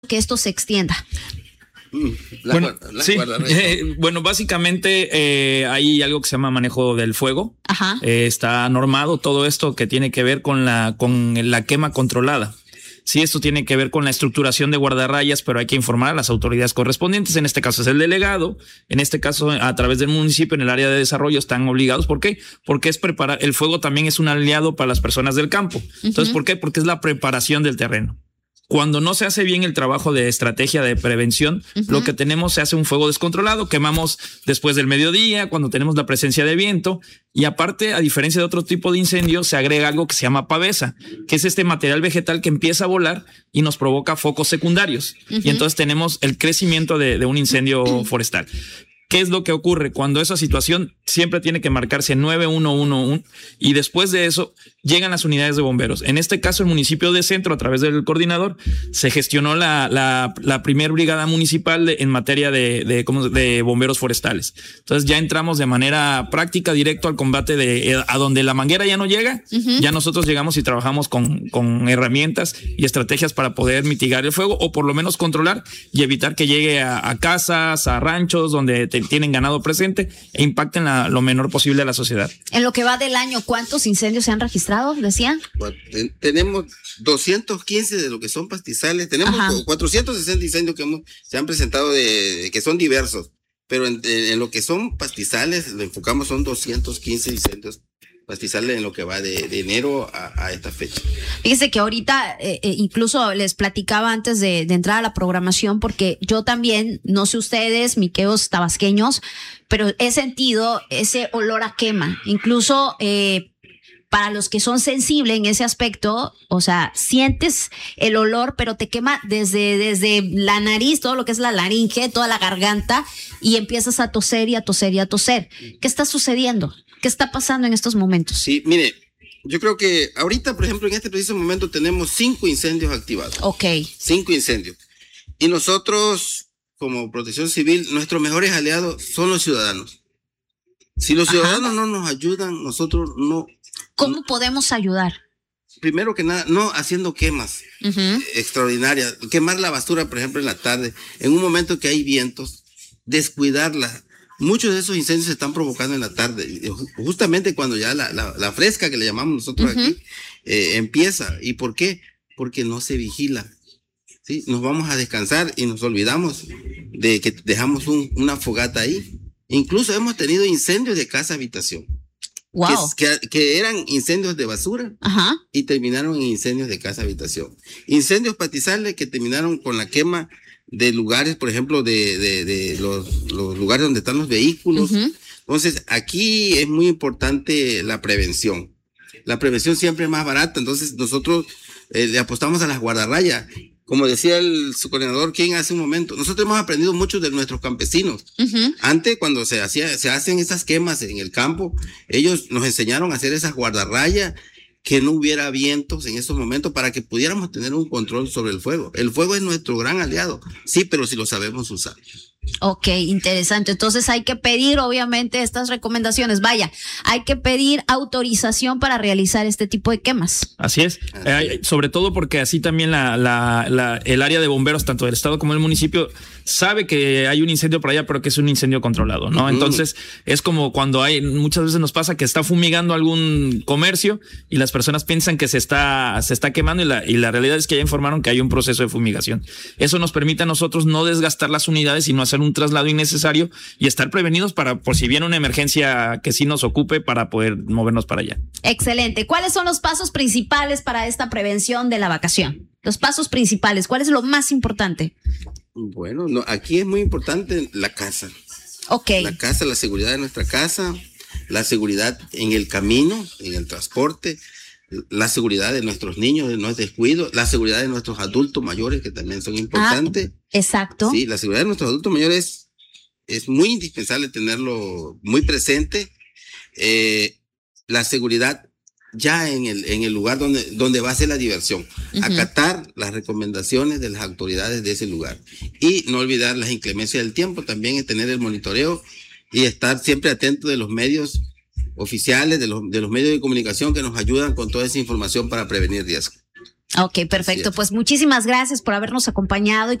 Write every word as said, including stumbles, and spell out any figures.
que esto se extienda? La, bueno, la sí, eh, bueno, básicamente eh, hay algo que se llama manejo del fuego. Ajá. Eh, está normado todo esto que tiene que ver con la, con la quema controlada. Sí, esto tiene que ver con la estructuración de guardarrayas, pero hay que informar a las autoridades correspondientes. En este caso es el delegado. En este caso, a través del municipio, en el área de desarrollo, están obligados. ¿Por qué? Porque es preparar. El fuego también es un aliado para las personas del campo. Entonces, uh-huh. ¿por qué? Porque es la preparación del terreno. Cuando no se hace bien el trabajo de estrategia de prevención, uh-huh. lo que tenemos se hace un fuego descontrolado, quemamos después del mediodía, cuando tenemos la presencia de viento, y aparte, a diferencia de otro tipo de incendio, se agrega algo que se llama pavesa, que es este material vegetal que empieza a volar y nos provoca focos secundarios. Uh-huh. Y entonces tenemos el crecimiento de, de un incendio uh-huh. forestal. ¿Qué es lo que ocurre? Cuando esa situación siempre tiene que marcarse nueve uno uno uno y después de eso llegan las unidades de bomberos. En este caso, el municipio de Centro, a través del coordinador, se gestionó la, la, la primer brigada municipal de, en materia de, de, de, de bomberos forestales. Entonces ya entramos de manera práctica directo al combate de a donde la manguera ya no llega. Uh-huh. Ya nosotros llegamos y trabajamos con, con herramientas y estrategias para poder mitigar el fuego o por lo menos controlar y evitar que llegue a, a casas, a ranchos donde te, tienen ganado presente e impacten la, lo menor posible a la sociedad. En lo que va del año, ¿cuántos incendios se han registrado, decían? Bueno, ten, tenemos doscientos quince de lo que son pastizales, tenemos Ajá. cuatrocientos sesenta incendios que hemos, se han presentado de, de que son diversos, pero en, en, en lo que son pastizales, lo enfocamos son doscientos quince incendios pastizales en lo que va de, de enero a, a esta fecha. Fíjese que ahorita eh, eh, incluso les platicaba antes de, de entrar a la programación, porque yo también, no sé ustedes, miqueos tabasqueños, pero he sentido ese olor a quema. Incluso eh, para los que son sensibles en ese aspecto, o sea, sientes el olor, pero te quema desde, desde la nariz, todo lo que es la laringe, toda la garganta, y empiezas a toser y a toser y a toser. ¿Qué está sucediendo? ¿Qué está pasando en estos momentos? Sí, mire, yo creo que ahorita, por ejemplo, en este preciso momento tenemos cinco incendios activados. Ok. Cinco incendios. Y nosotros, como Protección Civil, nuestros mejores aliados son los ciudadanos. Si los ciudadanos Ajá. no nos ayudan, nosotros no... ¿Cómo no, podemos ayudar? Primero que nada, no haciendo quemas uh-huh. extraordinarias. Quemar la basura, por ejemplo, en la tarde, en un momento que hay vientos, descuidarla. Muchos de esos incendios se están provocando en la tarde, justamente cuando ya la, la, la fresca, que le llamamos nosotros uh-huh. aquí, eh, empieza. ¿Y por qué? Porque no se vigila. ¿Sí? Nos vamos a descansar y nos olvidamos de que dejamos un, una fogata ahí. Incluso hemos tenido incendios de casa-habitación. Wow. Que, que, que eran incendios de basura Ajá. y terminaron en incendios de casa-habitación. Incendios pastizales que terminaron con la quema de lugares, por ejemplo, de, de, de los, los lugares donde están los vehículos. Uh-huh. Entonces, aquí es muy importante la prevención. La prevención siempre es más barata. Entonces, nosotros eh, le apostamos a las guardarrayas. Como decía el su coordinador King hace un momento, nosotros hemos aprendido mucho de nuestros campesinos. Uh-huh. Antes, cuando se hacía, se hacen esas quemas en el campo, ellos nos enseñaron a hacer esas guardarrayas, que no hubiera vientos en esos momentos para que pudiéramos tener un control sobre el fuego. El fuego es nuestro gran aliado, sí, pero si lo sabemos usar. Ok, interesante. Entonces hay que pedir, obviamente, estas recomendaciones. Vaya, hay que pedir autorización para realizar este tipo de quemas. Así es. Así eh, es. Sobre todo porque así también la, la, la, el área de bomberos, tanto del estado como del municipio, sabe que hay un incendio por allá, pero que es un incendio controlado, ¿no? Uh-huh. Entonces es como cuando hay, muchas veces nos pasa que está fumigando algún comercio y las personas piensan que se está, se está quemando y la, y la realidad es que ya informaron que hay un proceso de fumigación. Eso nos permite a nosotros no desgastar las unidades y no hacer un traslado innecesario y estar prevenidos para, por si viene una emergencia que sí nos ocupe, para poder movernos para allá. Excelente. ¿Cuáles son los pasos principales para esta prevención de la vacación? Los pasos principales, ¿cuál es lo más importante? Bueno, no, aquí es muy importante la casa. Ok. La casa, la seguridad de nuestra casa, la seguridad en el camino, en el transporte, la seguridad de nuestros niños, de no descuido, la seguridad de nuestros adultos mayores, que también son importantes. Ah, exacto. Sí, la seguridad de nuestros adultos mayores es muy indispensable tenerlo muy presente. Eh, la seguridad ya en el, en el lugar donde, donde va a ser la diversión. Uh-huh. Acatar las recomendaciones de las autoridades de ese lugar. Y no olvidar las inclemencias del tiempo, también es tener el monitoreo y estar siempre atento de los medios oficiales, de los, de los medios de comunicación que nos ayudan con toda esa información para prevenir riesgos. Ok, perfecto. Pues muchísimas gracias por habernos acompañado. Y